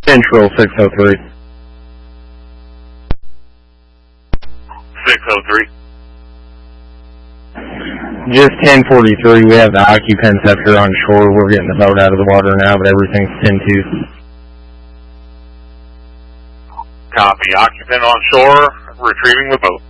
Central 603. 603. Just 1043. We have the occupants up here on shore. We're getting the boat out of the water now, but everything's 10-2. Copy. Occupant on shore, retrieving the boat.